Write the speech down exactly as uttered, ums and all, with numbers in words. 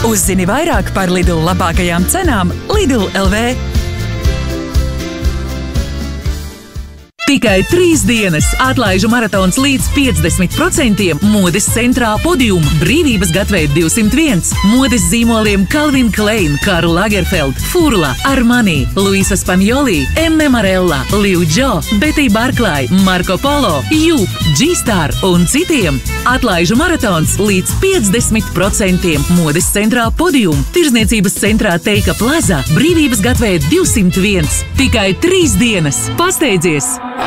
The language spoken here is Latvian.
Uzzini vairāk par Lidl labākajām cenām Lidl L V. Tikai trīs dienas atlaižu maratons līdz piecdesmit procentiem modes centrā Podium, Brīvības gatvē divsimt viens, modes zīmoliem Calvin Klein, Karl Lagerfeld, Furla, Armani, Luisa Spagnoli, Emme Marella, Liu Jo, Betty Barklai, Marco Polo, Jup, G-Star un citiem. Atlaižu maratons līdz piecdesmit procentiem modes centrā Podium, Tirzniecības centrā Teika Plaza, Brīvības gatvē divsimt viens. Tikai trīs dienas. Pasteidzies!